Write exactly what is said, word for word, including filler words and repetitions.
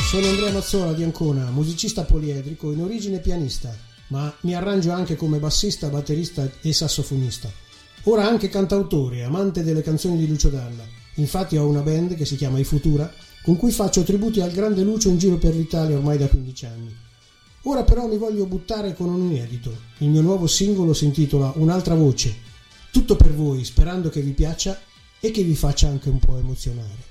Sono Andrea Mazzola di Ancona, musicista poliedrico, in origine pianista, ma mi arrangio anche come bassista, batterista e sassofonista. Ora anche cantautore, amante delle canzoni di Lucio Dalla. Infatti ho una band che si chiama I Futura, con cui faccio tributi al grande Lucio in giro per l'Italia ormai da quindici anni. Ora però mi voglio buttare con un inedito. Il mio nuovo singolo si intitola Un'altra voce. Tutto per voi, sperando che vi piaccia e che vi faccia anche un po' emozionare.